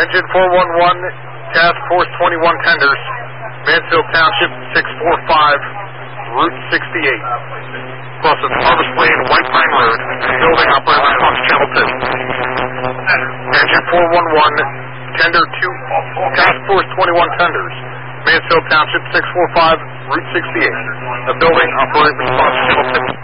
Engine 411, Task Force 21 tenders, Mansfield Township 645, Route 68. Crosses Harvest Lane, White Pine Road. Building operator response channel 2. Engine 411, Tender 2, Task Force 21 tenders, Mansfield Township 645, Route 68. The building operator response channel 2.